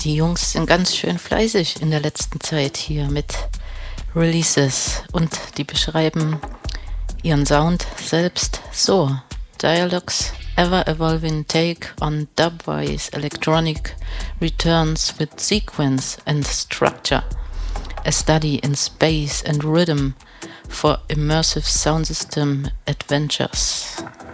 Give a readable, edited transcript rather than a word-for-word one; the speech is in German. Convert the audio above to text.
die Jungs sind ganz schön fleißig in der letzten Zeit hier mit Releases und die beschreiben ihren Sound selbst so. Dialogues, ever-evolving take on dubwise electronic returns with sequence and structure. A study in space and rhythm for immersive sound system adventures.